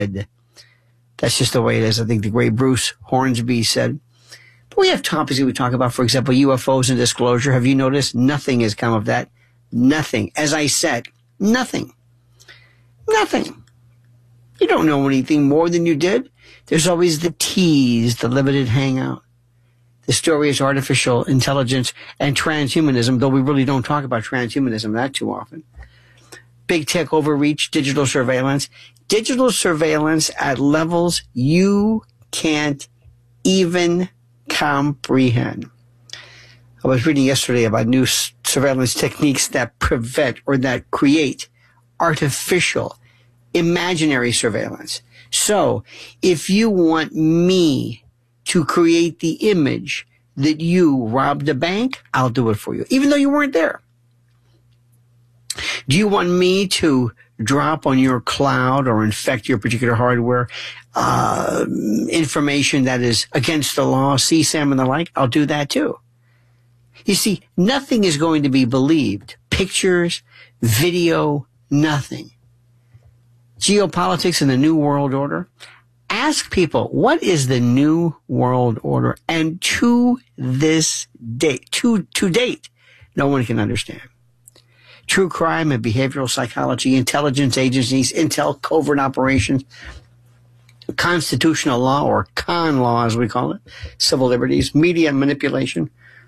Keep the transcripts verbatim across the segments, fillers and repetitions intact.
That's just the way it is. I think the great Bruce Hornsby said. But we have topics that we talk about, for example, U F Os and disclosure. Have you noticed? Nothing has come of that. Nothing. As I said, nothing. Nothing. You don't know anything more than you did. There's always the tease, the limited hangout. The story is artificial intelligence and transhumanism, though we really don't talk about transhumanism that too often. Big tech overreach, digital surveillance. Digital surveillance at levels you can't even comprehend. I was reading yesterday about new surveillance techniques that prevent or that create artificial, imaginary surveillance. So, if you want me to create the image that you robbed a bank, I'll do it for you, even though you weren't there. Do you want me to drop on your cloud or infect your particular hardware uh, information that is against the law, C SAM and the like? I'll do that too. You see, nothing is going to be believed. Pictures, video, nothing. Geopolitics and the New World Order. Ask people, what is the New World Order? And to this date, to, to date, no one can understand. True crime and behavioral psychology, intelligence agencies, intel covert operations, constitutional law, or con law as we call it, civil liberties, media manipulation,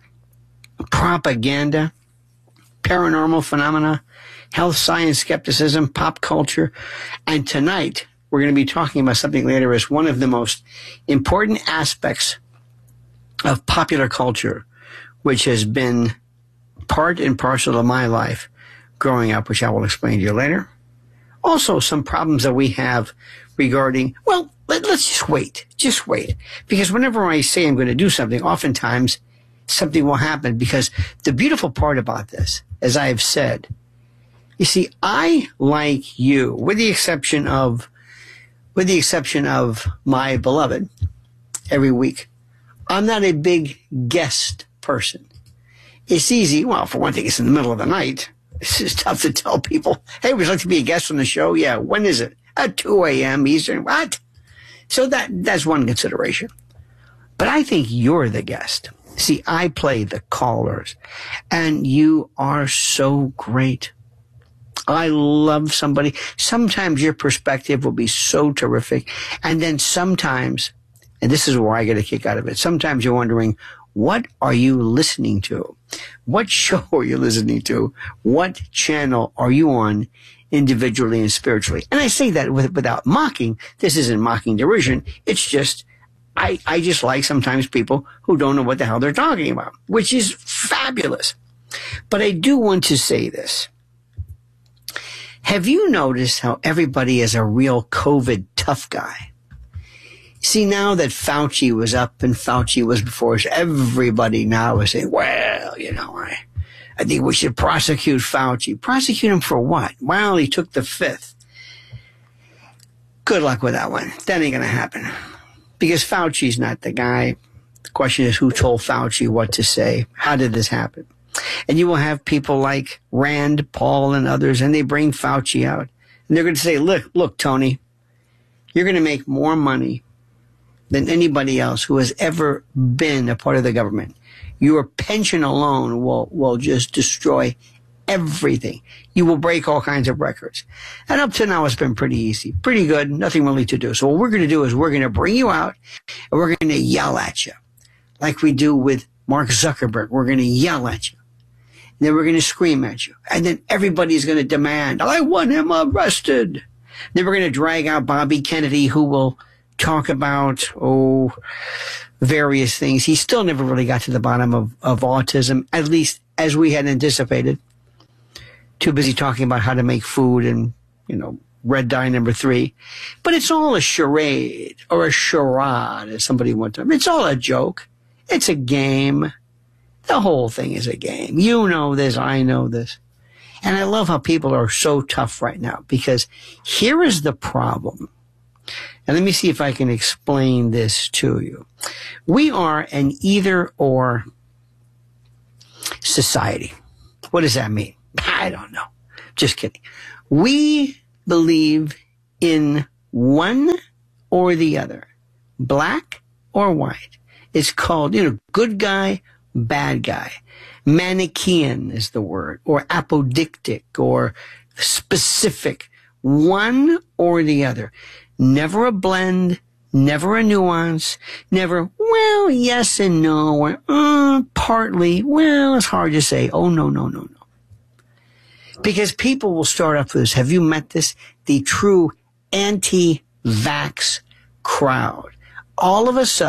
propaganda, paranormal phenomena, health science skepticism, pop culture. And tonight, we're going to be talking about something later as one of the most important aspects of popular culture, which has been part and parcel of my life growing up, which I will explain to you later. Also, some problems that we have regarding, well, let, let's just wait. Just wait. Because whenever I say I'm going to do something, oftentimes something will happen. Because the beautiful part about this, as I have said, you see, I, like you, with the exception of, with the exception of my beloved, every week, I'm not a big guest person. It's easy. Well, for one thing, it's in the middle of the night. It's just tough to tell people, hey, would you like to be a guest on the show? Yeah. When is it? At two a.m. Eastern. What? So that, that's one consideration. But I think you're the guest. See, I play the callers, and you are so great. I love somebody. Sometimes your perspective will be so terrific. And then sometimes, and this is where I get a kick out of it, sometimes you're wondering, what are you listening to? What show are you listening to? What channel are you on individually and spiritually? And I say that with, without mocking. This isn't mocking derision. It's just, I, I just like sometimes people who don't know what the hell they're talking about, which is fabulous. But I do want to say this. Have you noticed how everybody is a real COVID tough guy? See, now that Fauci was up and Fauci was before us, everybody now is saying, well, you know, I, I think we should prosecute Fauci. Prosecute him for what? Well, he took the fifth. Good luck with that one. That ain't going to happen. Because Fauci's not the guy. The question is, who told Fauci what to say? How did this happen? And you will have people like Rand Paul and others, and they bring Fauci out. And they're going to say, look, look, Tony, you're going to make more money than anybody else who has ever been a part of the government. Your pension alone will, will just destroy everything. You will break all kinds of records. And up to now, it's been pretty easy, pretty good, nothing really to do. So what we're going to do is we're going to bring you out and we're going to yell at you like we do with Mark Zuckerberg. We're going to yell at you. And then we're going to scream at you. And then everybody's going to demand, I want him arrested. Then we're going to drag out Bobby Kennedy, who will talk about, oh, various things. He still never really got to the bottom of, of autism, at least as we had anticipated. Too busy talking about how to make food and, you know, red dye number three. But it's all a charade or a charade, as somebody one time. It's all a joke. It's a game. The whole thing is a game. You know this. I know this. And I love how people are so tough right now, because here is the problem. And let me see if I can explain this to you. We are an either-or society. What does that mean? I don't know. Just kidding. We believe in one or the other, black or white. It's called, you know, good guy, bad guy. Manichean is the word, or apodictic, or specific. One or the other. Never a blend, never a nuance, never, well, yes and no, or uh, partly, well, it's hard to say. Oh, no, no, no, no. Because people will start off with this. Have you met this? The true anti-vax crowd. All of a sudden,